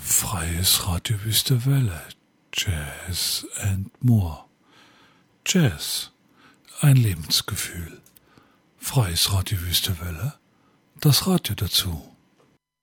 Freies Radio Wüste Welle, Jazz and More. Jazz, ein Lebensgefühl. Freies Radio Wüste Welle, das Radio dazu.